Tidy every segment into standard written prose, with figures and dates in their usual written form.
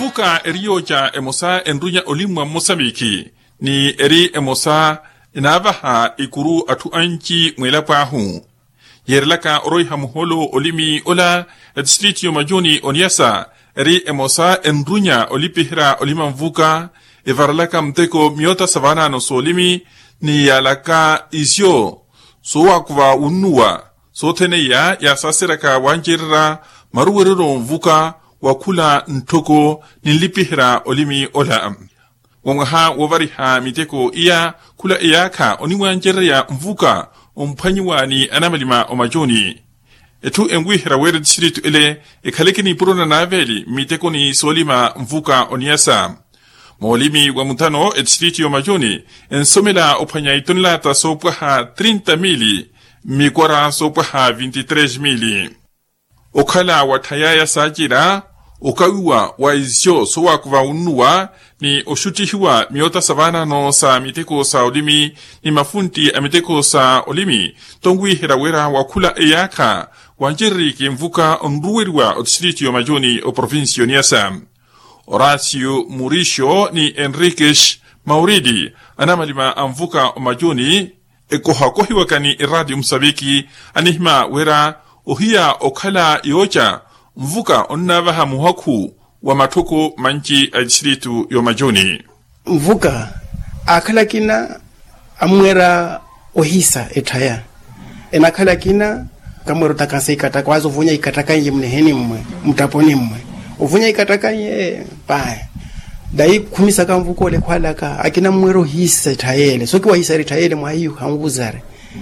mvuka erioja emosa enrunya olimwa Mosambiki ni eri emosa inabaha ikuru atu anchi mwela pahu yerlaka oroiha muholo olimi ola distrito majoni oniasa eri emosa enrunya olipihra olima mvuka evarlaka mteko miota savana no solimi ni yalaka isyo sowa kuwa unua sotene ya sasiraka wanjirra maruwerero mvuka wakula ntoko nilipihra olimi ola wamwaha wavariha miteko iya kula iyaka oniwanjirya mvuka ompanyiwani anamalima omajoni etu engwihra were distritu ile ekalekini purona naveli miteko ni solima mvuka oniasa Molimi wa mutano distritu omajoni ensomela opanyaitonlata sopwaha 30,000 mikwara sopwaha 23,000 okala watayaya sajira okawiwa wa izyo sowa kuwa unua ni oshutihiwa miota savana no sa miteko sa olimi ni mafunti amiteko sa olimi tongwi hirawera wakula eyaka wanjiri kimvuka onruweriwa distritu omajoni o provincio niasa Horacio Murisho ni Enriquez Mauridi anamalima amvuka omajoni ekohakohiwakani iradi Msambiki anihima wera ohia okala iocha mvuka onnabaha muhaku wa matoko manchi a distritu yomajoni mvuka akala kina amwera ohisa etaya enakala kina kamwero takase ikataka wazo vunya ikataka nje mneheni mwe mtaponi mwe uvunya ikataka ye bye dai kumisa kamvuko ole kwalaka akina mwero hisa etayele soki wa hisa etayele mwa hiyo hanguzare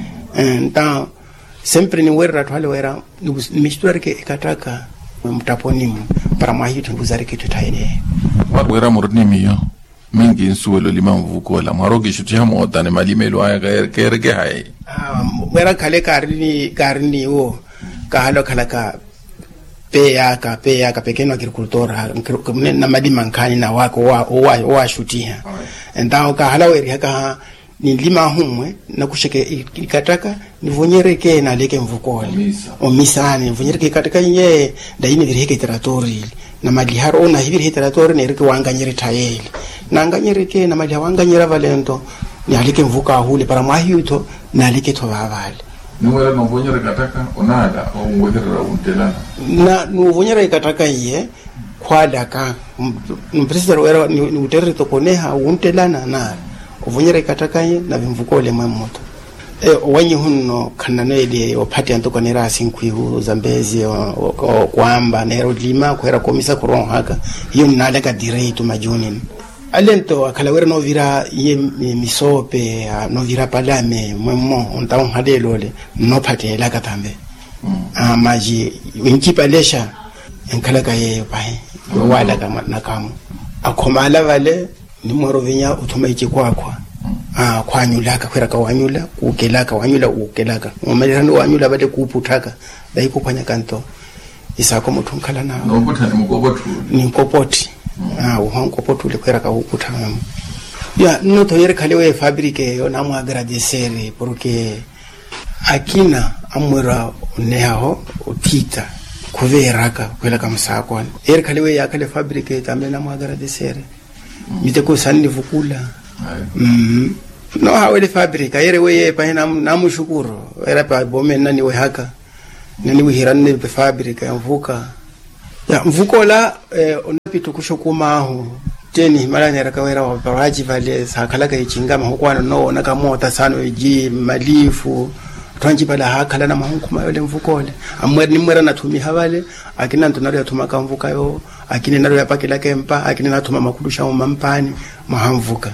nta sempre ni wera twale wera mishturike ikataka mtaponi para mwa hiyo tunguzare kitu etayele wera murnimiyo mingi nsuwelo lima mvuko la marogi shutia moda ne malimelo aya kerge hai wera kale karini o kahalo kalaka peyaka pequeno agricultor na malima nkani na wako wa shutia ndao kahala weri haka ni lima humwe na kushike ikataka nivonyereke na leke mvukole omisani nivonyereke ikataka nye daini vireke territory na maliharo ona hivi territory ne rike wanganyere tayeli na anganyereke na maliha wanganyera valento ni alike mvuka hule para mahiyuto na alike to vavale nuwera novonyera kataka onada ongwehera untelana na nuvonyera ikataka iye kwadaka mpresida wera ni uterre to koneha untelana na uvonyera ikataka iye na vimvukole mwemoto wanyi hunno kananede opati antoko nera sinkwihu zambezi kwamba nero lima kwera komisa kuronhaka hiyo naleka direito majuni alento akalawera no vira ye misope no vira palame mwemo ontaun hadelole no patela katambe maji winkipa lesha enkalaka ye pai wala kama nakamu akomala vale ni moro vinya utumaiki kwakwa kwanyulaka kwera kawanyula kukelaka wanyula ukelaka umelano wanyula bade kuputaka dai kupanya kanto isako mutunkala na ngokuthani mukobotu ni kopoti uhankopotu le kwera ka ukutanga ya no to yere kalewe fabrique yo namu agradecer porque akina amwera neho utita kuveraka kwela kamsakwa yere kalewe ya kale fabrique tambe namu agradecer miteko sanni vukula no hawele fabrique yere we pa namu shukuru era pa bome nani we haka nani we hiranne pe fabrique mvuka ya mvukola onapitu kushukuma aho teni malanya rakawera wa baraji vale sakalaka ichingama hukwana no nakamota sano eji malifu twanji bala hakala na mahukuma yole mvukole amwera ni mwera natumi havale akina ntonaro yatumaka mvuka yo akine naro yapakela kempa akine natuma makudusha mampani mahamvuka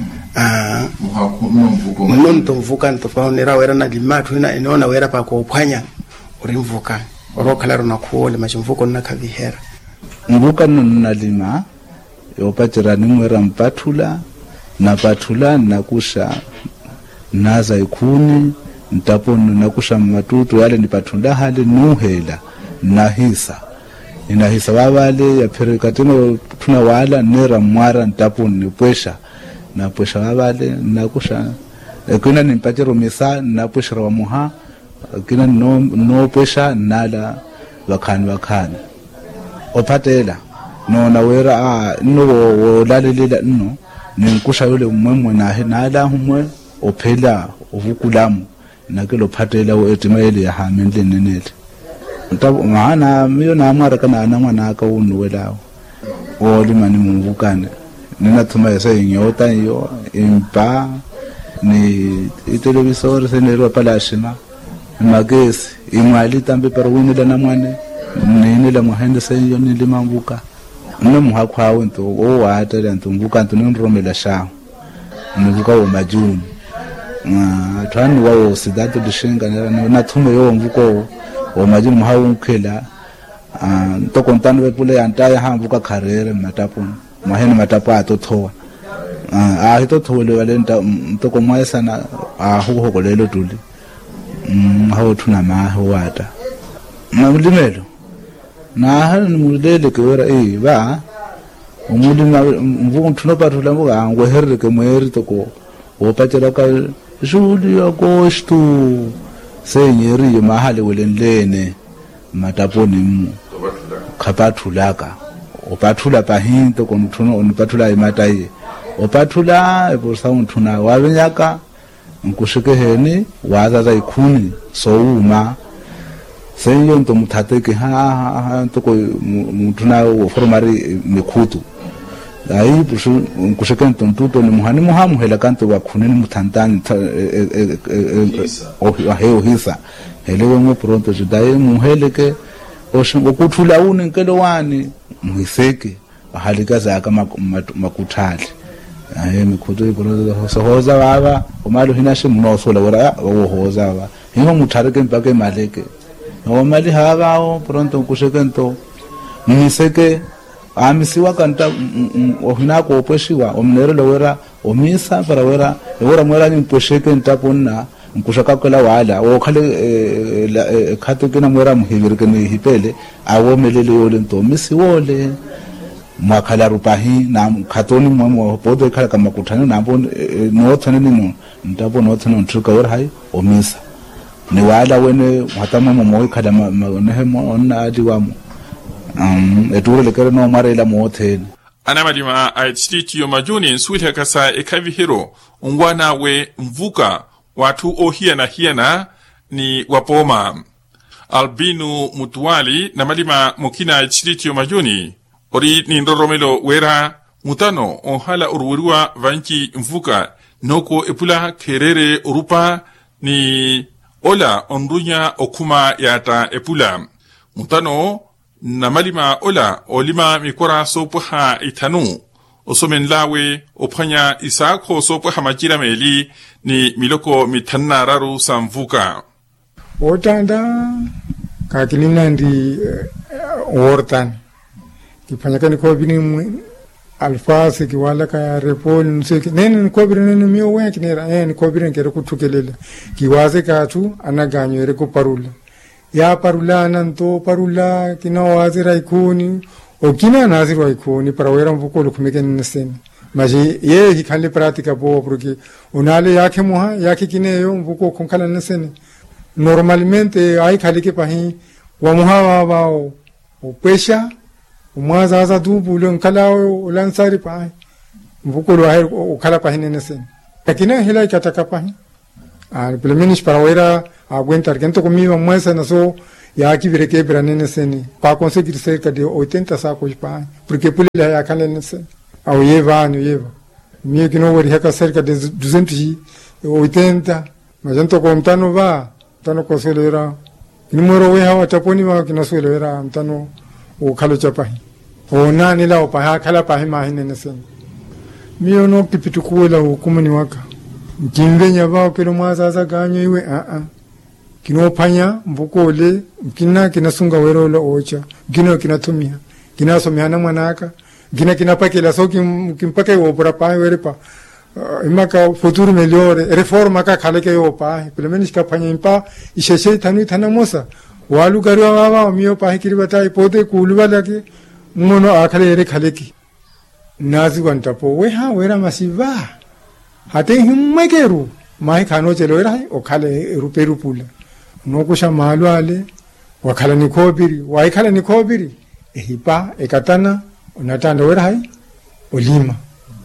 muhakuno mvuko nonto mvuka ntopaonera wera na limatu ina inaona wera pa ko upanya urimvuka orokala rona kuole machimvuko nakavihera mvuka nalima yopatira nimwera mpathula nakusha naza ikuni ntaponi nakusha matutu yale nipathunda hale nuhela nahisa inahisa babale yaphereka tino thuna wala nera mwara ntaponi pwesha na pwesha babale nakusha kuna nimpatiro misa napwesha wa muha kina no pwesha nala wakhani ophatela no na wera no lalelela no ninkusha yole umwe na he na la humwe ophela ovukulamu nakelo phatela etimele ya hamendle nenele ntabo maana miyo na amara kana na mwana aka unuwelawo olimani muvukane nina thuma yase inyota yo impa ni itelevisor senero palashina magesi imali tambe perwinile na mwane ninile muhende seyo nilimambuka nomuhakwa wento owata ntumbuka ntunromela sha muvuka wo majuni thani wawo sidato dishenga na thume yo mvuko wo majuni muhawunkela ntokontana bepule antaya hambuka kharere matapo mahene matapo atothowa hito thole wale ntoko mwesana hukolelo tuli hawo thuna maho wata mabulimelo na hanu mulele ke wera ba umulima mvuko thuno pathula mbuka ngweherre ke mweri toko opatela ka juli agosto senyeri mahale welenlene mataponi mu khapathulaka opathula pahinto konthuno onpathula imatai opathula eposa unthuna wabenyaka nkushikeheni wazaza ikhuni souma senyo nto muthateke ha ntoko muthuna wo formari mikhutu ai pusu nkushike ntontuto ni muhani muhamu hela kanto bakhune ni muthantani o hisa hele ngo pronto jidai muheleke oshingo kuthula unenkelo wani muhiseke bahalika zaka makuthali aye mikhutu iporozo sohoza baba omalo hinashe munosola wora wohoza baba hingo muthareke mpake maleke omali habao pronto kushekento muhiseke amisiwa kanta ohinako opeshiwa omnero lowera omisa para wera mwera ni mposheke ntaponna nkushaka kola wala okhale khato kena mwera muhibirike ni hipele awomelele yole ntomisi wole mwakhala rupahi na khatoni mwa bodo khala kama kuthana nambo no thane ni ntapo no thane nthuka wera hai omisa ni wala wene hatama mo khala nehemo onna adiwamo eturo lekere no marela motheni anamadima a studio majuni nswile kasa ekavihiro ungwana we mvuka watu hiana ni wapoma Albinu Mutuali na malima mukina studio majuni ori ni ndoromelo wera mutano ohala uruwirwa vanchi mvuka noko epula kerere urupa ni ola onrunya okuma yata epula mutano na malima ola olima mikora sopuha itanu osomenlawe ophanya isako sopuha majira meli ni miloko mitanna raru samvuka otanda kakilina ndi wortan kifanyaka ni ko bini alfasi kiwala ka repol nseki nene ko bini ni miyo wenki ni ko bini kere kutukelela kiwaze katu anaganyo ere ko parula ya parula nanto parula kina wazira ikuni okina nazira ikuni para wera mvuko lukumeke neseni maji ye hikale pratika bo porque unale yake moha yake kineyo mvuko konkala neseni normalmente ai khali ke pahi wa moha wa opesha umwaza za dubu lenkala ulansari pahi mvuko lo hai okala pahi neseni lakini hela ikataka pahi plemenish para wera aguentar que entonces conmigo muestra naso ya aquí veré que branene seni para conseguir cerca de 80 sacos pa porque por ele ya can nesse ao lleva mio que não veria cerca de 280 mas então contando va tano conselera número we hawa taponi va que não selera tano o khalo chapa o nani la o pa khala pa ma hinene seni mio no pipitukuela o kumani waka Jingenya bao kilo mwazaza ganyo iwe kinopanya mbukole kinasunga wero la ocha kinatumia kinasomiana mwanaka kinapakela soki kimpake opora pa werepa imaka futuro melhor reforma ka khaleke yo pa pelo menos kapanya impa isheshe thana mosa walu garwa baba mio pa kiribata pode kulwa lake mono akhale ere khaleki nazi wantapo wera masiva hate himmekeru mai khano chelo rai okhale ruperu pula nokusha malu ale wakhala nikobiri waikhala nikobiri ehipa ekatana unatanda wera hai olima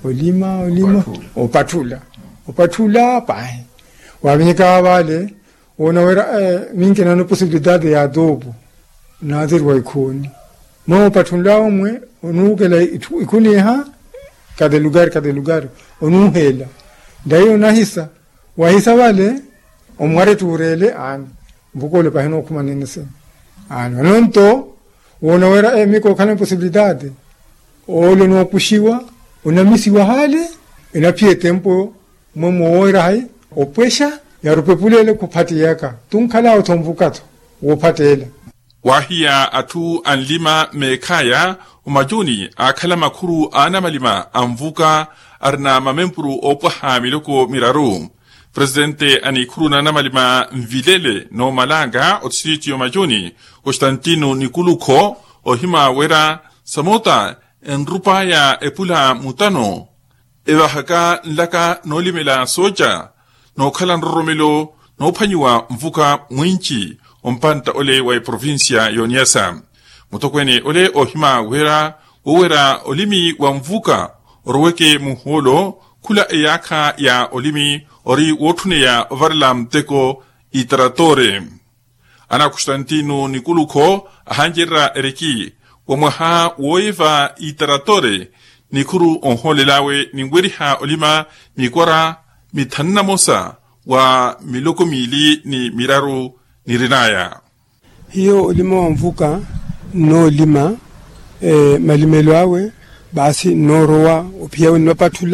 opatula pai wavinyika vale ona wera mingi na possibilidade ya adobo na zirwa ikoni mo patula omwe onugela ikuni ha cada lugar onuhela dayo nahisa wahisa vale omware turele an bukole pa hino kuma nenese an nonto ona wera miko kana possibilidade olo no pushiwa unamisiwa hale inapie tempo momo wera hai opesha ya rupepulele kupati yaka tunkala otomvukato wopatela wahia atu anlima mekaya umajuni akala makuru ana malima amvuka arna mamempuru opaha miloko miraru Presidente anikuru na malima mvilele no malanga otsiti omajuni Constantino Nikuluko ohima wera samota enrupa ya epula mutano ewahaka nlaka no limela soja no kalan romelo no panywa mvuka mwinchi ompanta ole wa provincia yoniasa mutokweni ole ohima wera olimi wa mvuka orweke muholo kula eyaka ya olimi ori wotune ya varlam teko itaratore ana Constantino Nikuluko ahanjera eriki wamwaha woiva itaratore nikuru onholelawe ningweriha olima mikwara mitanna mosa wa miloko mili ni miraru nirinaya hiyo olima wa mvuka no lima malimelo awe basi norowa upia wenwa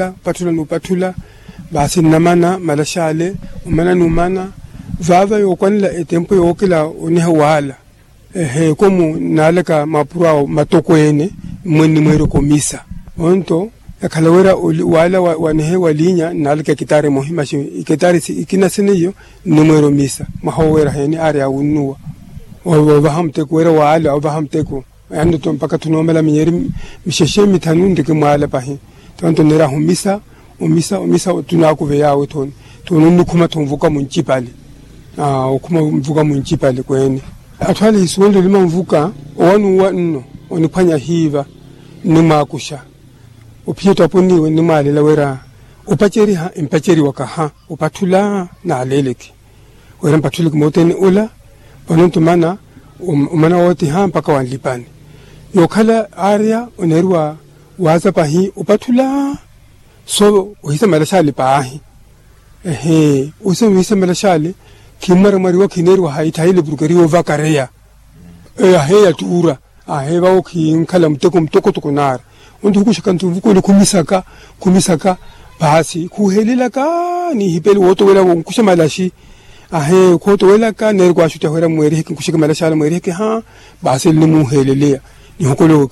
patula basi namana malashale umana numana vava yokwanila etempo yokila uniha wala komu naleka mapurao matokwene mweni mwero komisa onto yakalawera wala wanehe walinya naleka kitare muhima shi kitare ikina siniyo numero misa mahawera heni area unua wahamteko wera wala wahamteko ando to mpaka tunomela minyeri misheshe mitanu ndike mwala pahi tonto nera humisa umisa tunakuve yawe tono nukuma tumvuka munchipale ukuma mvuka munchipale kwene atwali iswendo lima mvuka wanu wanno onipanya hiva nimakusha upieto aponiwe nimalela wera upacheri wakaha upatula na aleleki wera mpatuliki moteni ula panonto mana umana wote ha mpaka wanlipani yokhala area onerwa waza pahi upatula so uhisa malashali pahi uhisa malashali kimara mariwa kinerwa haithaile burgari ovakareya ya tuura aheba okinkhala mtoko tukunara undu kushaka ntuvuko kumisaka basi kuhelela ka ni hipeli woto wela nkusha malashi koto wela ka nerwa shuta hera mweri kushika malashala mweri ha basi limuhelelea ni hokolo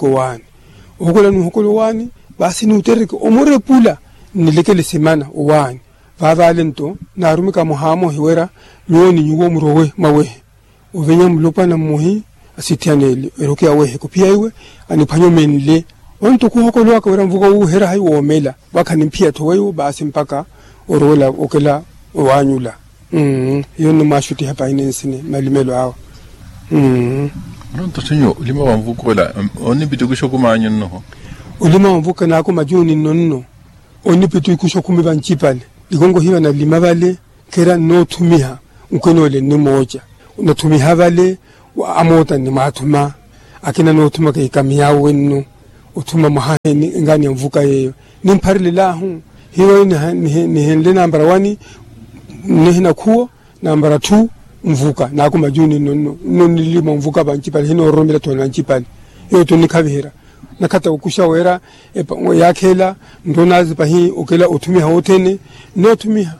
ko wani basi ni uterike omore pula nilekele semana wani vavalento narumika muhamo hiwera nyoni nyugo murowe mawe uvenya mlupa na muhi asitianele eroke awe kopia iwe anipanyo menle onto kuhokolo akawera mvuka uhera hayi womela wakanimpia toweyo basi mpaka orola okela wanyula yoni mashuti hapa inensine malimelo awa nonto senyo ulima wa mvuka wala oni bitukusho kumanyo noho ulima wa mvuka nako majuni nonno oni bitukusho kumiba nchipale ligongo hiwa na lima vale kera no tumiha ukenole ni moja unatumiha vale amota ni matuma akina no tuma kamia wenno utuma mahani ngani mvuka yeyo nimparile lahu hiyo ni henle nambara 1 nihina kuo nambara 2 mvuka nako majuni no nilima mvuka banchipale hino romela tona nchipale yo to nikabihira nakata ukushawera yakela ndonazi pahi ukela utumia hotene no tumia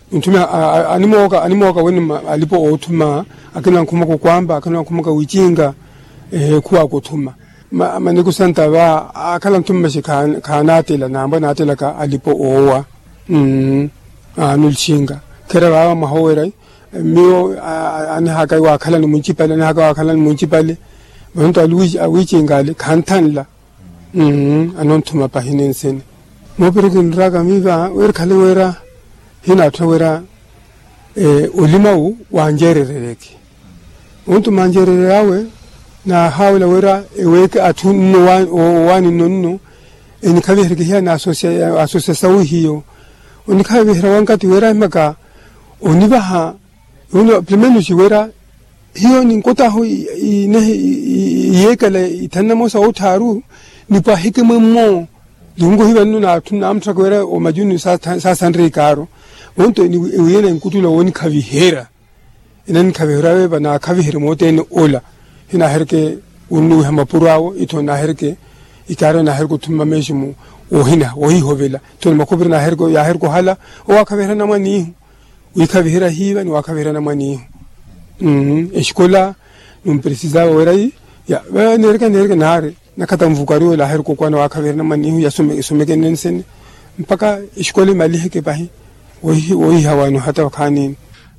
animoka weni alipo otuma akina nkumako kwamba akina nkumaka wichinga kuwa kutuma maniku santa ba akala ntuma kanatela namba natela ka alipo owa nulchinga kera ba mahowera miyo ani haka wa akala munchipale ani haka wa akala munchipale bantu awichinga kantanla anontuma pahinensene moperekin raga miva wer khale wera hina thwera ulimau wanjerereke untu manjerere yawe na hawla wera eweke atun wani nonno en kavihira hiya na association hiyo oni kavihira wankati wera maka oni baha uno plemenu wera hiyo ni kota ho yekale itanamo sa utaru ni pa hikema mo lungo hiwa nuna tuna amtra wera o majuni sa sandre karo wonto ni uyena nkutula woni kavihira inan kavihira we bana kavihira moten ola hina herke unu hama purawo ito na herke ikaro na herko tumma meshimu o hina o hi hovela to makobir na herko ya herko hala o akavihira na mani ukavihira hiwa ni wakavihira na mani escola não precisava era aí ya nerga nare nakata mvukari la herko kwa na wakavihira na mani ya someke nensen mpaka escola maliheke bahi ohi hawano hata wakani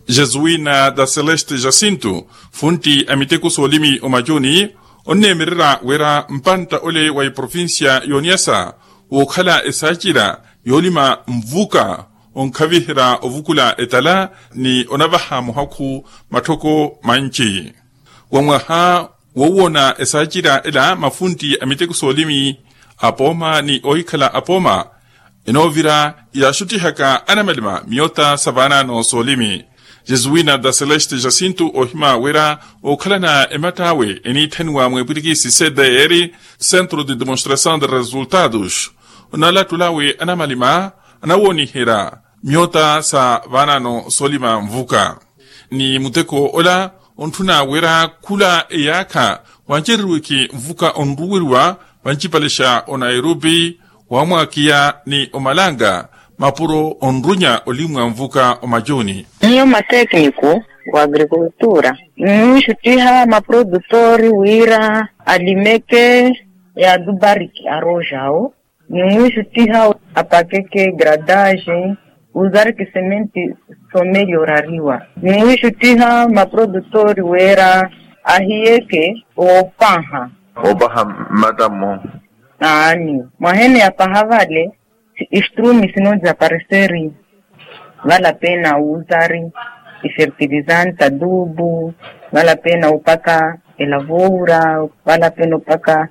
Jesuína da Celeste Jacinto funti amiteko solimi omajoni onne mirira wera mpanta ole wa provincia yoniasa okhala esajira yolima mvuka onkavihira ovukula etala ni onabaha muhaku matoko manchi wamwaha wowona esajira ela mafunti amiteko solimi apoma ni oikala apoma inovira yashuti haka anamelima miota savana no solimi Jesuína da Celeste Jacinto ohima wera okhalana ematawe eni tenwa mwebiriki siseda eri Centro de Demonstração de Resultados onala tulawe anamalima anawoni hera miota savana no solima mvuka ni muteko ola ontuna wera kula eyaka wanjeruwiki mvuka onruwirwa wanchipalisha o Nairobi wamwakia ni omalanga mapuro onrunya olimwa mvuka omajoni. Niyo matekniku wa agricultura. Nishutiha maprodutori wira alimeke ya dubariki arojao. Nishutiha apakeke gradage uzari kisementi somelhorariwa. Nishutiha maprodutori wira ahieke opaha. Obaha madamo. Ani. Mahene apahavale instrumi sino desapareceri. Vale a pena usar fertilizante, adubo, vale a pena upaka lavoura, vale a pena upaka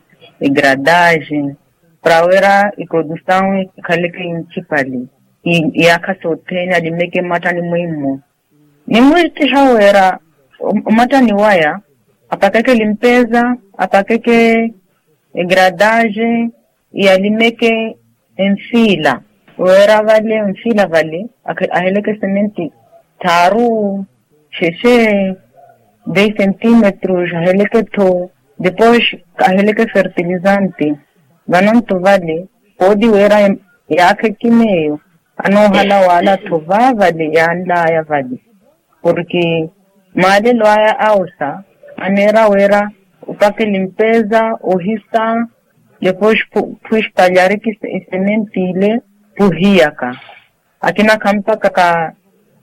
gradagem, para ver a produção que inchipali. E a casotena de meke mata ni muhimu. Ni mwiti hawera mata ni waya, apakeke limpeza, apakeke gradagem, e alimeke enfila. Wera vale mfila vale aheleke sementi taru sheshe 10 centímetros aheleke to depois aheleke fertilizante vanonto vale podi wera yake kimeyo ano hala wala to vale yanda ya vale porque made loya ausa anera wera upake limpeza ohisa depois espalhar que sementi ile puhiaka akina kampa kaka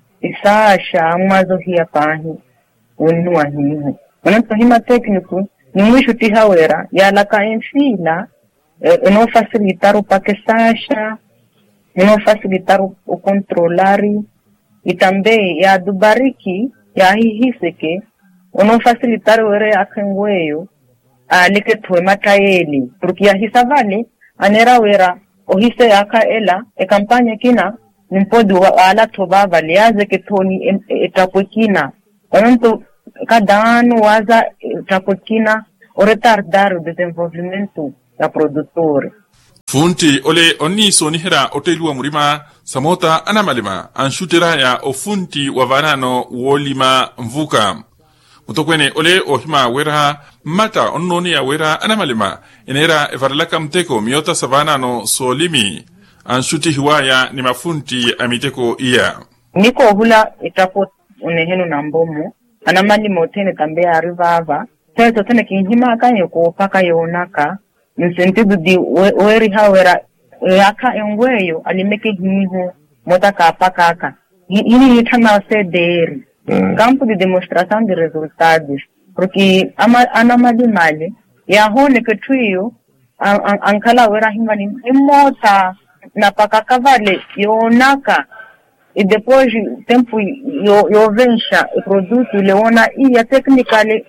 isasha mwazo hiya pahi unua hihi wananto hima tekniku ni mwisho tihawera yalaka enfila eno facilitar o pakesasha eno facilitar o controlari e também ya dubariki ya hihiseke eno facilitar were akengweyo alike tuwe mataeli porque ya hisavale anera wera ohise yaka ela kampanya kina nimpodu ala toba valiaze ke toni etapokina onto kadano waza etapokina o retardar o desenvolvimento da produtor funti ole onni sonihera otelua murima samota anamalima anshutera ya ofunti wavanano wolima mvuka mutokwene ole ohima wera mata onnoni ya wera anamalima enera evarlaka mteko miota savana no solimi anshuti hiwaya ni mafunti amiteko iya niko hula itapo unehenu na mbomu anamalima otene tambea arivava teso tene kinhima kanye ko paka yonaka nsentidu di weri hawera yaka engweyo alimeke himiho mota ka paka aka ini itana sederi campo de demonstração de resultados porque anamali mali ya hone que tuyo ankala wera himani imota na paka vale yonaka e depois tempo yo vencha o produto leona ia technically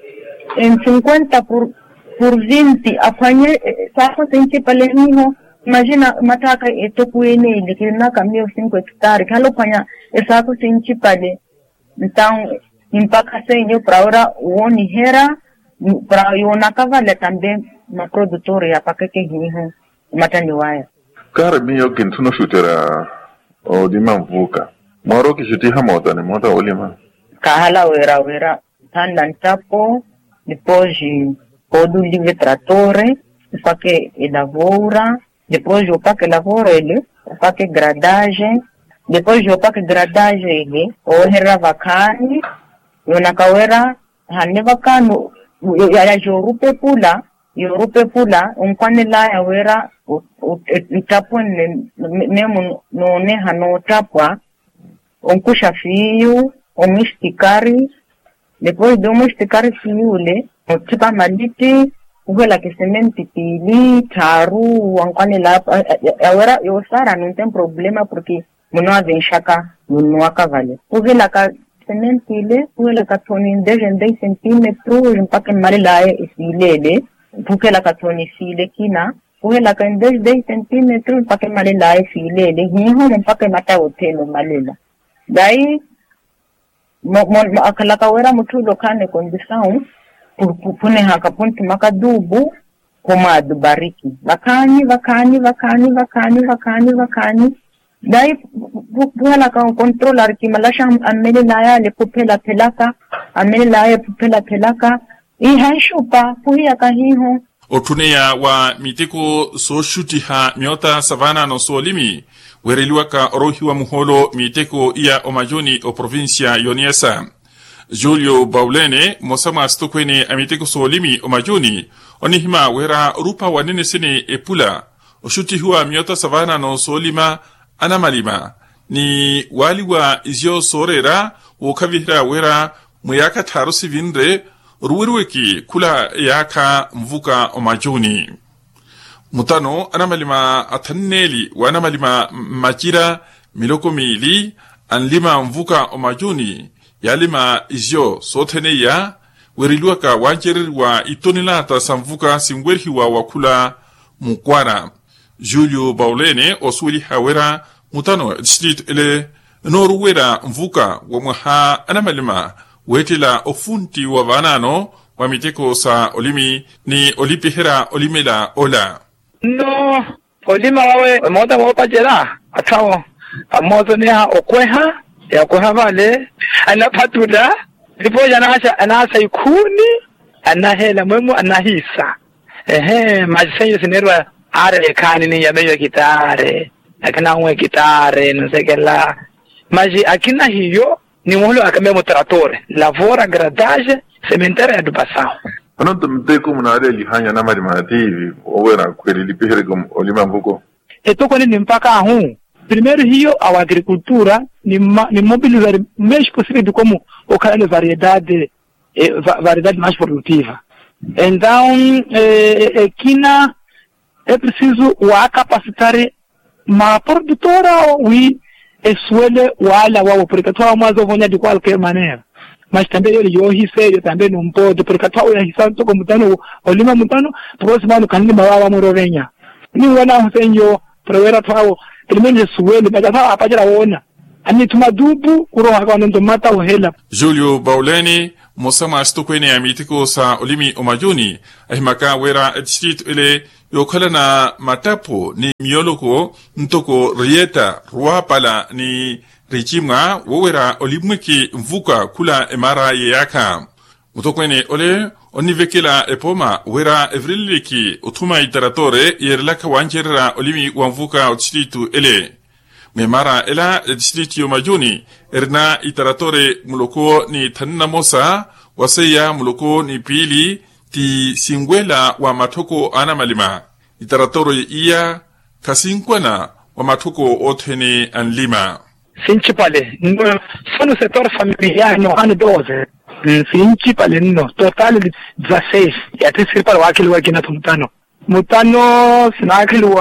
en 50 por 20 afanye sako senchi pale niho. Imagina mataka etokuene ile kina kamio 5 hectare kalo fanya sako senchi pale então impaka senyo para ora uoni hera para yona kavala tambe ma produtore ya pakeke hiho matani waya kare miyo kintuno shutera o dimamvuka moro kishuti hamota ni mota olima kahala wera tandan tapo depois podo livre tratore fake elavoura depois o paque lavoro ele fake gradagem depois o paque gradagem ele o hera vakani yona kawera haneva kanu ya jorupe pula unkwane la ya wera itapo nemu none hano tapwa unkusha fiyu umistikari depois do umistikari fiyule utipa maliti uwela kisementi pili taru unkwane la ya wera yosara não tem problema porque muno avenshaka muno akavale uwela ka sementi ile uwela ka toni 10 cm mpaka mali la isilele porque la katoni file kina uwe la kan 10 cm mpaka malela file hiho mpaka mata hotelo malela dai akala kawera mutulo kane condição pune haka ponti makadubu koma dubariki vakani dai buhala ka controller ki malasha amelela ya le pupela pelaka amelela ya pupela pelaka ihanshupa puya kahiho otuneya wa miteko so shutiha miota savana no solimi wereliwa ka rohi wa muholo miteko iya omajoni o provincia Yoniesa Julio Baulene mosama stokwene amiteko solimi omajoni onihima wera rupa wanene sene epula o shuti huwa miota savana no solima anamalima ni waliwa izio sorera wokavihra wera muyaka taro sivinre ruwirweki kula yaka mvuka omajuni mutano anamalima atanneli wa anamalima majira miloko mili anlima mvuka omajuni yalima izyo soteneya weriluaka wanjerirwa itonilata samvuka singwerhiwa wakula mukwara Julio Baulene osuli hawera mutano district ele noruwera mvuka wa mwaha anamalima wetila ofunti wa vanano wa miteko sa olimi ni olipihera olimela ola no olima wawe moda mopajera atawo amozo ni okweha ya okweha vale anapatula ndipo anasa ikuni anahela mwemu anahisa majisenyo sinerwa are kani ni yameyo kitare akina uwe kitare nsekela maji akina hiyo ni mwolo akamemo tratore lavora gradage sementara ya dupasao anoto mteko munare lihanya na malima hivi owera kweli lipihere olima mvuko etoko ni mpaka ahu primeiro hiyo a agricultura ni mobilizar mesh possível como okale variedade mais produtiva então kina é preciso capacitar uma produtora suele wala wao porque toa mwanzo vonya de qualquer maneira mas também ele yohise também não pode porque toa ya hisanto como mutano olima mutano próximo ano kanini mawa murovenya ni wana husenyo provera toa primeiro suele mas toa apajira wona ani tumadubu kuroha kwa ndo mata uhela Julio Bauleni mosama stokwene amitiko sa olimi omajuni ahimaka wera district ele yokhala na matapo ni mioloko ntoko rieta ruapala ni richimwa wowera olimweki mvuka kula emara yeyaka mutokwene ole onivekela epoma wera evriliki utuma iteratore yerlaka wanjerera olimi wamvuka district ele memara ela district yomajuni erna iteratore muloko ni tanna mosa waseya muloko ni pili ti singwela wa matoko anamalima itaratoro iya kasinkwana wa matoko othene anlima principale no setor familiar no ano 12 principale no total de 16 ya principal wakili wa kina mutano sinakili wa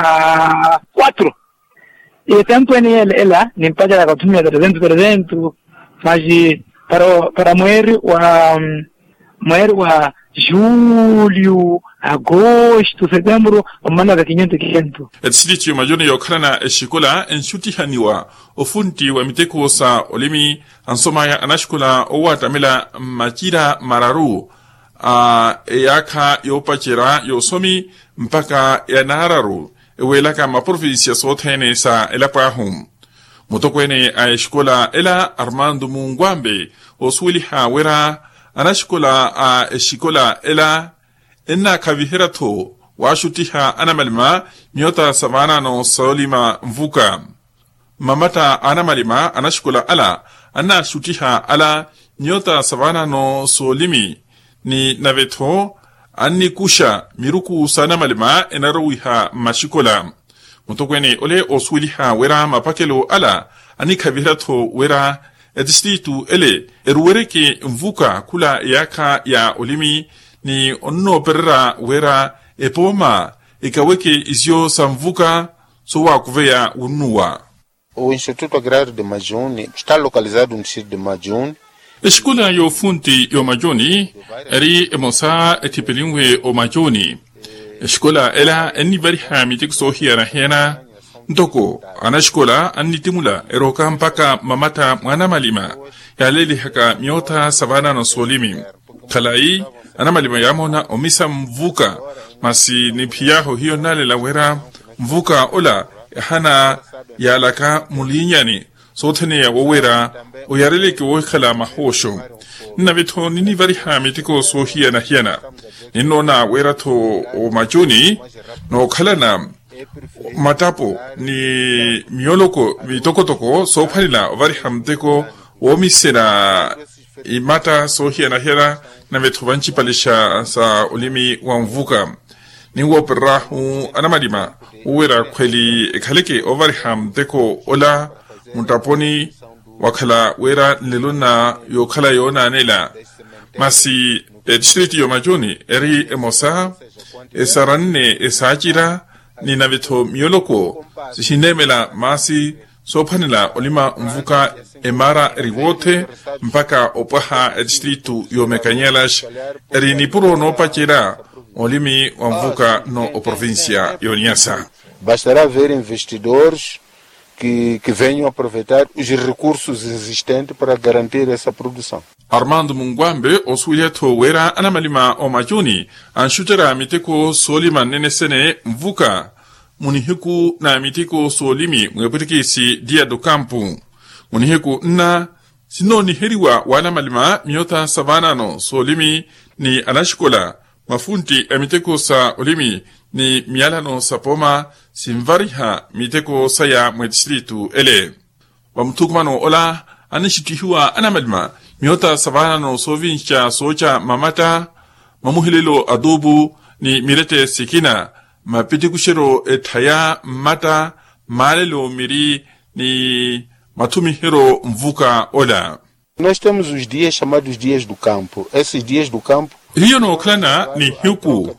4 e tempo ni ela ni mpaja la kutumia 300 maji para mueri wa mweri wa julho, agosto, setembro omana ka 500. Distrito yo majoni yo kana eshikola enshutihaniwa ofunti wa miteko sa olimi ansomaya anashikola owatamela majira mararu yaka yopachira yosomi mpaka yanararu ewelaka maprovinsia sothene sa elapahum mutokwene a eshikola ela Armando Mungwambe oswiliha wera anashikola a eshikola ela enna kavihirato washutiha anamalima nyota savana no solima mvuka mamata anamalima anashikola ala anashutiha ala nyota savana no solimi ni naveto anni kusha miruku sana malima enaruiha mashikola mutokwene ole oswiliha wera mapakelo ala ani kavihirato wera distritu ele eruwereke mvuka kula yaka ya olimi ni onno perra wera epoma ikaweke izio samvuka so wakuveya unua. O Instituto Agrário de Majuni está localizado no distrito de Majuni. Escola yo funti yo Majuni eri emosa etipelingwe o Majuni. Escola ela eni variha mitik sohia na hena ndoko ana escola anitimula eroka mpaka mamata mwana malima ya leli haka miota savana no solimi. Kalai anamalima yamona omisa mvuka masi nipiyaho hiyo nale la wera mvuka ola hana ya laka mulinyani sotene ya wawera uyareleke wakala mahosho nina vito nini vari hamitiko sohia na hiana ninona wera to o Majuni no kalana matapo ni mioloko mitokotoko sopalila vari hamteko omisena imata sohia na hiana na vetuvanchi palisha sa olimi wa mvuka niwo perrahu anamalima uwera kweli kaleke overham teko ola mutaponi wakala wera leluna yo kala yona nela masi distrito yo Majuni eri emosa esaranne esajira ni navito mioloko sinemela masi sopanela olima mvuka emara riwote mpaka opaha distrito yo Mekanyelash eri nipuro no pachira olimi wa mvuka no o província yo Niassa. Bastará ver investidores que venham aproveitar os recursos existentes para garantir essa produção. Armando Mungwambe oswiliato wera anamalima o Majuni anshutera miteko solima nenesene mvuka munihiku na miteko solimi mweputikisi dia do campo munihiku na sinoni heriwa wana malima miota savanano solimi ni anashikola mafunti emiteko sa olimi ni mialano sapoma simvariha miteko saya mwedistritu ele wamtukumano ola anishitihiwa anamalima miota savanano sovincha socha mamata mamuhilelo adobu ni mirete sikina mapitikushero etaya mata malelo miri ni matumihero mvuka ola. Nós temos os dias chamados dias do campo. Esses dias do campo hiyo no klana ni hiuku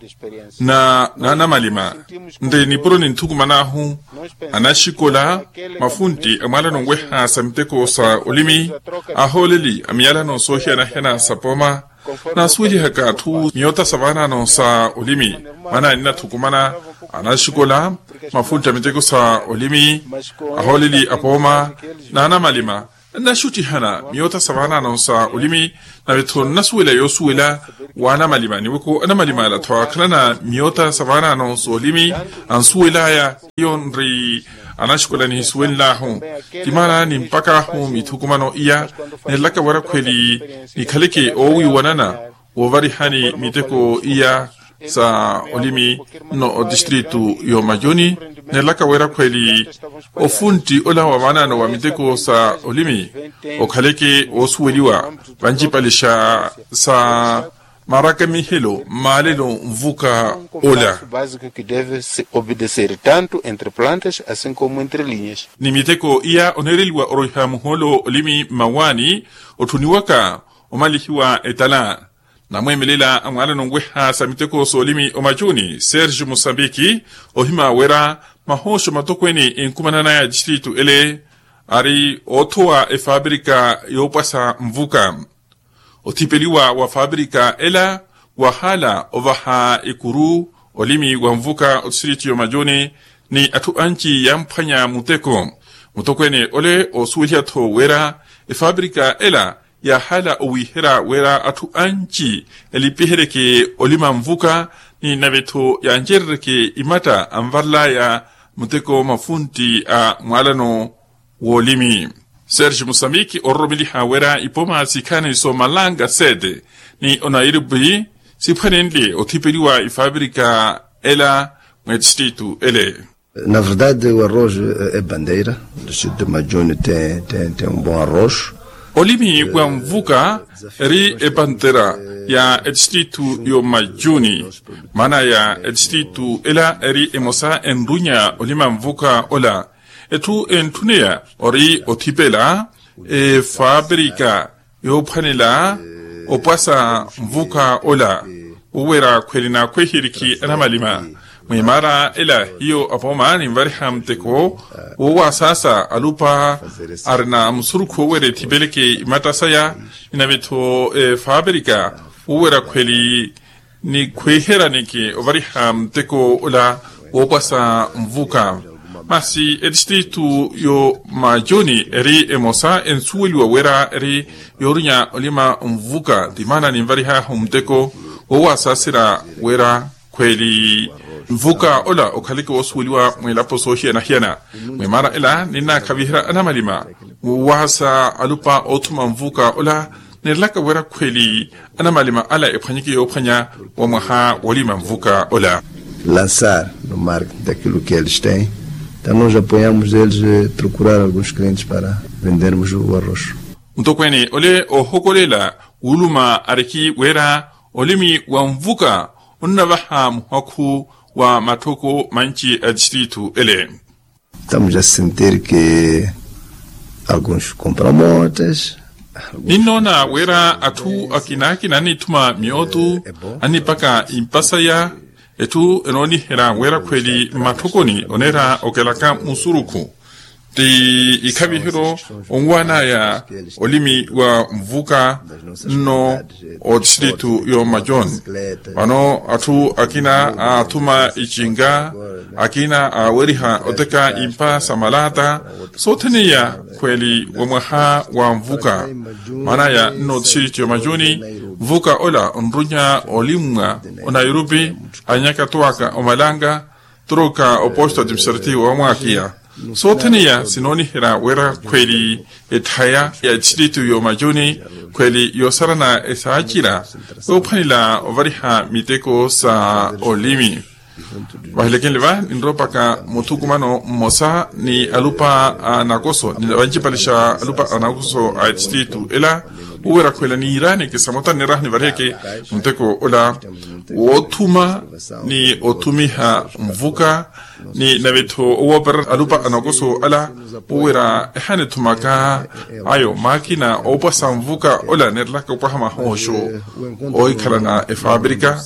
na anamalima nde ni puro ni ntukumanahu anashikola mafunti amala no weha samteko sa olimi aholeli amiala no sohia na hena sapoma na swili haka tu miota savana no sa olimi mana ina tukumana anashikola mafunti amiteko sa olimi aholeli apoma na anamalima na shuti hana miota savana no sa olimi na beto naswela yosuela wana malima ni wako ana malima la toa klana miota savana no so olimi ansuela ya yonri anashikola ni suela hu timana ni mpaka hu mitukumano iya ni laka wara kweli ni kaleke owi wanana wovari hani miteko iya sa olimi no distritu yo Majuni ne laka wera kweli ofunti ola wa wana no wa miteko sa olimi o kaleke osuweliwa banjipalisha sa maraka mihelo malelo mvuka ola básico que deve se obedecer tanto entre plantas assim como entre linhas. Ni miteko iya onereliwa oroha muholo olimi mawani otuniwaka omalihiwa etala na mwemelela amwana nongweha samiteko solimi o Majuni Serge Musambiki ohima wera mahosho matokweni inkumanana ya distritu ele ari otoa fabrika yopasa mvuka otipeliwa wa fabrika ela wahala ovaha ikuru olimi wa mvuka otsiriti yo majoni ni atu anchi ya mpanya mutokwene ole osuilia to wera fabrika ela ya hala owihera wera atu anchi elipihereke olima mvuka ni naveto ya njereke imata amvarla ya muteko mafunti a mwalano wolimi. Serge Musamiki oromiliha wera ipoma sikane so malanga sede ni onairibi siphanende otipeliwa fabrika ela distrito ele. Na verdade o arroz é bandeira, o distrito de Majone tem bom arroz. Olimi wa mvuka eri bandera ya distrito yo Majoni, mana ya distrito ela eri emosa enrunya olima mvuka ola. Etu entunea ori otipela fabrika yo panela opasa mvuka ola uwera kwelina kwehiriki anamalima mwimara ela hiyo apoma ni mvariham teko uwa sasa alupa arna msuruko were tibeleke imatasaya inaveto fabrika uwera kweli ni kwehera niki uvariham teko ola opasa mvuka masi distrito yo Majoni eri emosa ensueliwa wera eri yorunya olima mvuka dimana ni mvariha humteko owa sasira wera kweli mvuka ola okaliko osueliwa mwelapo sohia na hiana mwemara ela nina kabihira anamalima wasa alupa otuma mvuka ola nirlaka wera kweli anamalima ala epanyiki yopanya wa mwaha olima mvuka ola lançar no marketing daquilo que eles têm. Então nós apoiamos eles procurar alguns clientes para vendermos o arroz. Mtokwene ole ohokolela uluma ariki wera olimi wa mvuka unavaha mhaku wa matoko manchi distrito ele. Estamos a sentir que alguns compram motas. Ninona wera atu akinaki nani tuma miotu anipaka impasaya etu enoni hera wera kweli matokoni onera okelaka musuruku ti ikabihiro ongwana ya olimi wa mvuka no o distrito yo Majoni wano atu akina atuma ichinga akina aweriha oteka impa samalata sotenia kweli wamwaha wa mvuka mana ya no distrito yo Majoni mvuka ola onrunya olimwa onairubi anyaka tuaka omalanga troka oposto administrativo wa mwakia sotenia sinoni hera wera kweli etaya ya distrito yo Majoni kweli yosarana esachira opanila ovariha miteko sa olimi wahileken leva nropaka mutukumano mosa ni alupa anakoso ni wanjipalisha alupa anakoso a distrito ela uwera kwela ni irani ke samota ni rahni vareke mteko ola otuma ni otumiha mvuka ni naveto uwabar alupa anakoso ala uwera ehane tumaka ayo makina opasa mvuka ola nerlaka upahama hosho oikalana fabrika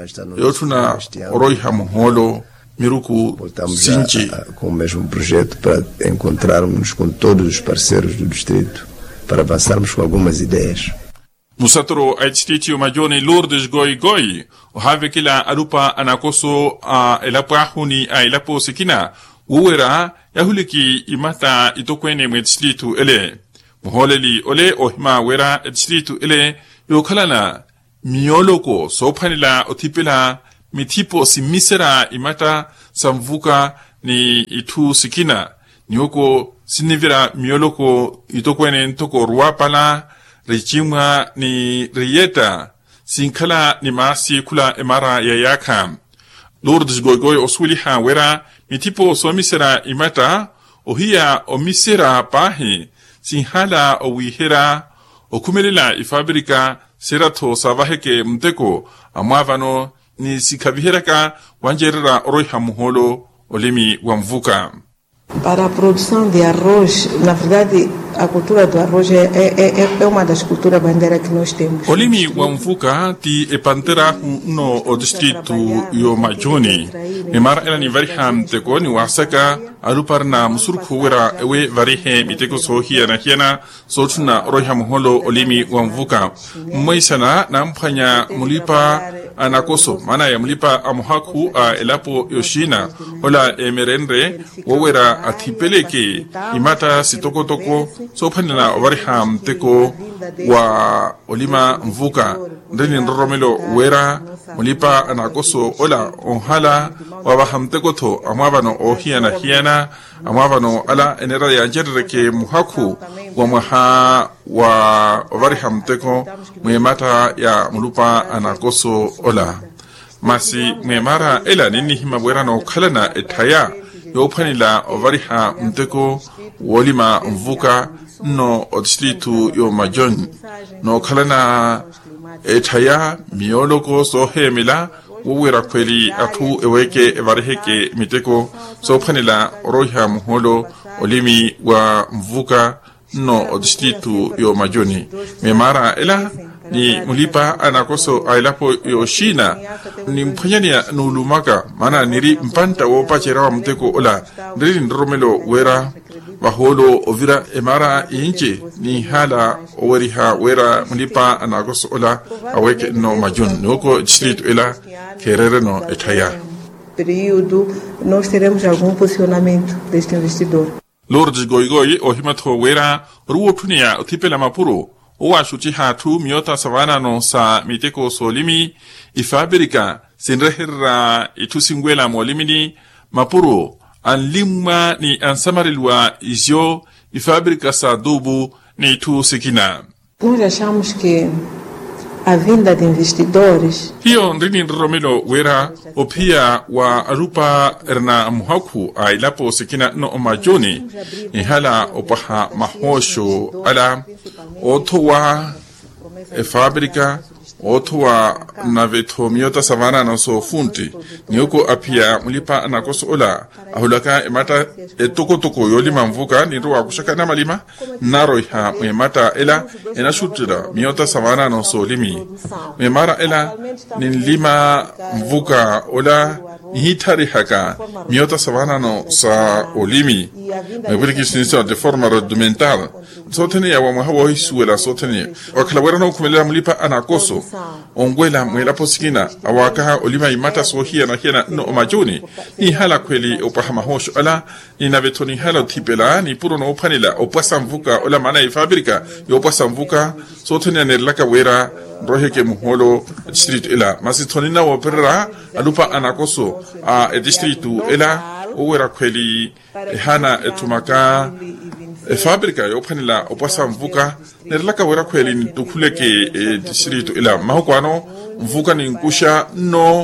yotuna oroiha muholo miruku sinchi com o mesmo projeto para encontrarmos com todos os parceiros do distrito para avançarmos com algumas ideias. Musatoro a distrito Majoni Lourdes Goi o have kila alupa anakoso elapahuni elapo sikina uwera yahuliki imata itokwene mwe distrito ele muholeli ole ohima wera distrito ele yokalana mioloko sopanila otipela mitipo simisera imata samvuka ni itu sikina nioko sinivira mioloko itokwene ntoko ruapala Rijimwa ni Rieta sinkala ni masi kula emara ya yaka Lourdes Goi oswiliha wera mitipo somisera imata ohia omisera pahi sinhala owihera okumelela ifabrika serato savaheke mteko amavano ni sikaviheraka wanjerera oroiha muholo olimi wa mvuka Para a produção de arroz, na verdade, a cultura do arroz é uma das culturas bandeira que nós temos. Olimi wa mvuka ti epantera no o distrito yo majoni. Memara ela ni variham teko ni wasaka aluparna musurku wera ewe varihe miteko sohia na hiena sotuna roham holo olimi wa mvuka. Mwaisana na mpanya mulipa anakoso mana ya mulipa amuhaku a elapo yoshina ola emerenre wawera atipeleke imata sitoko so panela variham teko wa olima mvuka ndeni nromelo wera mulipa anakoso ola onhala wa baham teko to amabano hiana amabano ala enera ya jerreke muhaku wa maha wa variham teko mwemata ya mulupa anakoso ola masi mwemara ela nini himabwera no kalana etaya yopanila ovariha mteko wolima mvuka no distritu yo majon no kalana etaya mioloko so hemila wowera kweli atu eweke evariheke miteko so panila roha muholo olimi wa mvuka no distritu yo majoni memara ela ni mulipa anakoso ailapo yoshina ni mpanyania nulumaka mana niri mpanta wopachera wa mteko ola ndiri ndromelo wera baholo ovira emara inche ni hala oweriha wera mulipa anakoso ola aweke no majun noko distrito ela kerere no etaya período nós teremos algum posicionamento deste investidor. Lourdes Goigoi ohimato wera ruotunia otipela mapuro owa shuti hatu miota savana no sa miteko solimi ifabrika sinrehera itusingwela molimini mapuro anlimma ni ansamarilwa izio ifabrika sa dubu ni tu sikina. Nós achamos que a vinda de investidores hiyo ndini romelo wera opia wa arupa erna muhaku ailapo sikina no omajoni ihala opaha mahosho ala otowa fabrika otowa naveto miota savana no so funti nioko apia mulipa anakoso ola ahulaka emata etoko yolima mvuka niro akushaka na malima naro ha emata ela enashutira miota savana no so limi memara ela ninlima mvuka ola hitari haka miota savana no sa olimi mebiriki sinisa de forma rudimental sotene ya wa hawo hisuela sotene wakalawera no kumela mulipa anakoso ongwela mwela posikina awaka olima imata sohia na hiena no omajoni ni hala kweli opahama hosho ala ni navetoni hala tipela ni puro no opanila opasa mvuka ola mana ifabrika yo opasa mvuka sotene nelaka wera roheke muholo district ela masitonina woperra alupa anakoso a distritu ela owera kweli hana etumaka fabrika yo panila opasa mvuka nerlaka wera kweli ni tukuleke distritu ila mahokwano mvuka ni nkusha no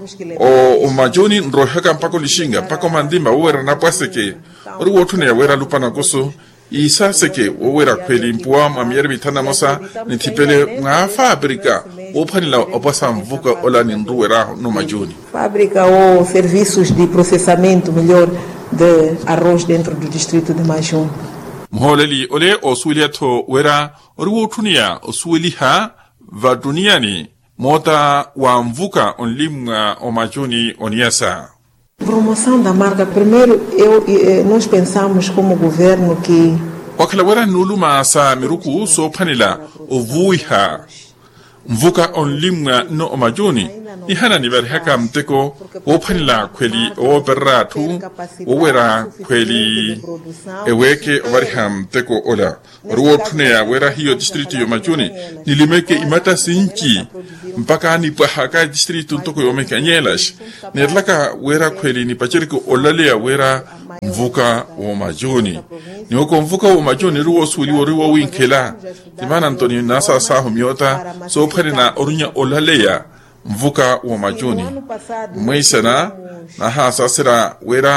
o majoni nroheka mpako lishinga mpako mandimba owera napaseke ruwotune ya wera lupa nakoso isa seke owera kweli mpuwa mamiyeri mitana mosa nitipele nga fabrika opanila opasa mvuka ola ni nruwera no majoni fábrica ou serviços de processamento melhor de arroz dentro do distrito de Majun. Mholeli ole osulia to wera ruwotunia osuliha va duniani mota wa mvuka onlimwa o majoni oniasa. Promoção da marca, primeiro nós pensamos como governo que wakala wera nuluma sa miruku so panila ovuiha mvuka onlimwa no o majoni ihana ni verhaka mteko opanila kweli oberatu owera kweli eweke ovariha mteko ola ruotune ya wera hiyo distritu yo majoni nilimeke imata sinchi mpaka ni pahaka distritu ntoko yomeke anyelash nerlaka wera kweli ni pachiriko olale ya wera mvuka o majoni ni oko mvuka o majoni ruo suliwo ruo winkela timana Antonio nasa saho miota so panina orunya olaleya mvuka wa majoni mwisana na hasa sira wera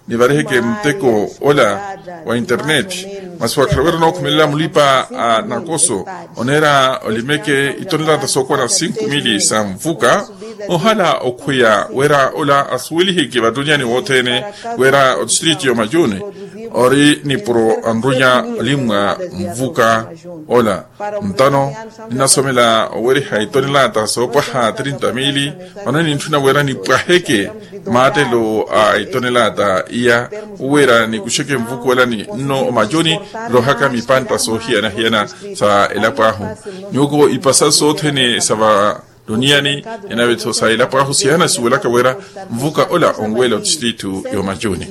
ni vareheke mteko ola wa internet maswakrawera no kumela mulipa na koso onera olimeke itonela tasoko na 5,000 sa mvuka ohala okuya wera ola aswili hiki baduniani wotene wera district yo majuni ori ni pro andrunya limwa mvuka ola mtano ninasomela weri haitonela tasoko ha 30,000 wanani ntuna wera ni paheke matelo itonela ta iya wera ni kusheke mvuka wala ni no majuni rohaka mipanta so hiana sa elapahu nyoko ipasa so tene sava duniani inaweto sa elapahu siana suwela kawera mvuka ola ongwela distritu yo majuni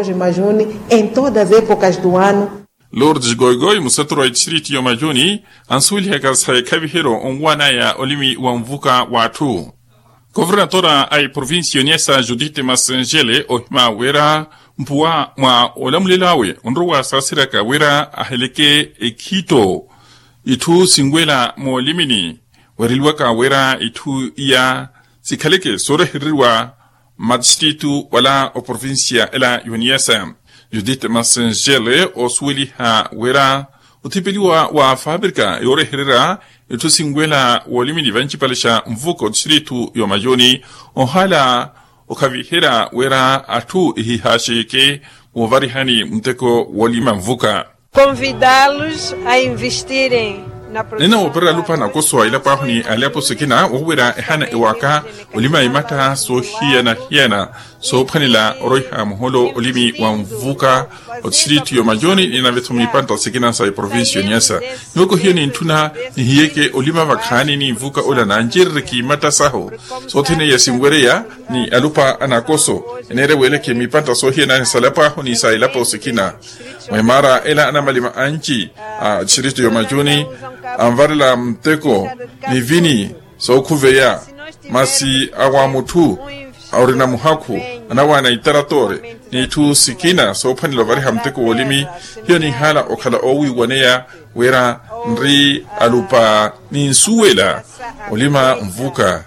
em todas as épocas do ano. Lourdes Goigoi musaturo wa distritu yo majuni ansuli heka sa kabihero ongwana ya olimi wa mvuka watu. Governatora ai provinsi Niassa Judith Masengele ohima wera mpua mwa olamulelawe onrowa sasiraka wera aheleke ekito itu singwela mo limini werilwaka wera itu iya sikaleke sorehiriwa madistritu wala o provincia ela Niassa. Judith Masengele oswili ha wera utipeliwa wa fabrika yorehirira itu singwela wolimini vanchipalisha mvuko distritu yo majoni ohala okavihera wera atu ihasheke ovarihani mteko wolima mvuka. Convidá-los a investirem na produção. Nena opera lupa na koso ila pahuni aliapo sekina wera ehana iwaka olima imata so hiana so panila oroiha muholo olimi wa mvuka o distritu yo majoni inavetumi panta sekina sa provinsi Niassa. Noko hiyo ni ntuna ni hiyeke olima vakani ni mvuka ola na njiriki mata saho so tene ya singwerea ni alupa anakoso enere weleke mipanta so hiana salapa honi sa ilapo sekina mwemara ela anamalima anchi distritu yo majoni anvarila mteko ni vini so kuveya masi awamutu aurina muhaku anawana itaratore ni tu sikina so panilo variha mteko wolimi hiyo ni hala okala owi waneya wera nri alupa ni nsuwela olima mvuka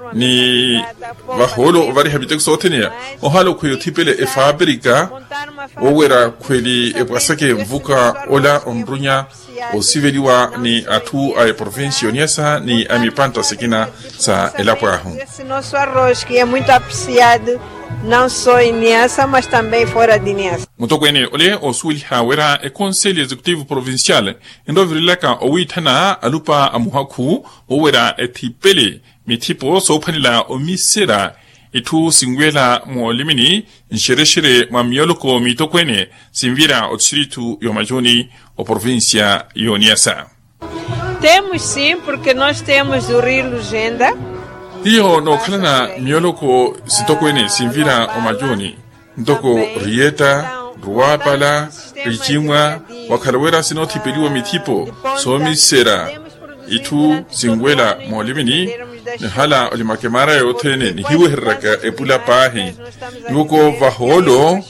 ni vaholo variha mteko sotenia ohalo kuyo tipele fabrika owera kweli epasake mvuka ola ondrunya osiveliwa ni atu a provinsi Niassa ni amipanta sekina sa elapahu. Esse nosso arroz que é muito apreciado não só em Niassa mas também fora de Niassa. Mutokwene ole oswili hawera e conseil executivo provincial endovirilaka owitana alupa amuhaku owera etipele mitipo so panila omisera itu singwela mo limini nshireshere mwa mioloko mitokwene simvira o distritu yo majoni o provincia yo Niassa. Temos sim, porque nós temos o Rio Lugenda. Hiyo no kalana mioloko sitokwene simvira o majoni ndoko Rieta, Ruapala, Rijimwa, wakalawera sinoti peliwa mitipo so misera itu singwela mo limini ni hala olimakemara yotene ni hiwe hiraka epula pahi yuko vaholo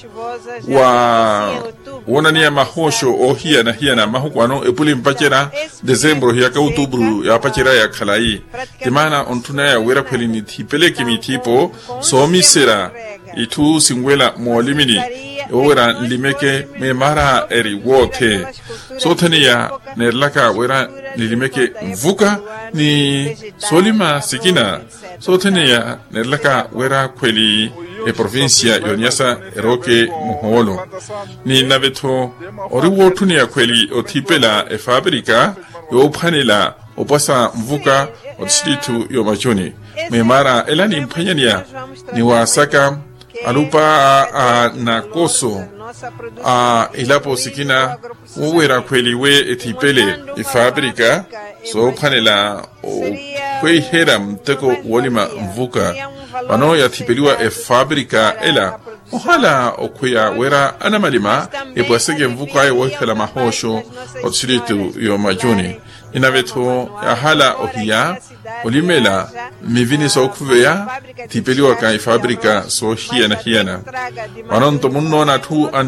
wa wona ni mahosho ohia na hiana mahukwano epuli mpachera Decembro hiaka Outubro ya pachera ya khalai timana ontuna ya wera kweli ni tipeleke mitipo so misera itu singwela mo limini wera limeke memara eri wote so tenia nerlaka wera nilimeke mvuka ni solima sikina so tenia nerlaka wera kweli e provincia yo Niassa eroke muholo ni naveto ori wotunia ya kweli otipela e fabrika yo panela opasa mvuka o distritu yo majoni memara elani mpanyania ni wasaka alupa na koso ilapo sikina wera kweli we etipele fabrika so panela kwe hera mteko wolima mvuka wano ya tipeliwa fabrika ela ohala okuya wera anamalima epwasege mvuka aye wakela mahosho o distritu yo majuni inaveto ya hala ohia olimela mivini so kuveya tipeliwa ka fabrika so hiana wanon to munno na tu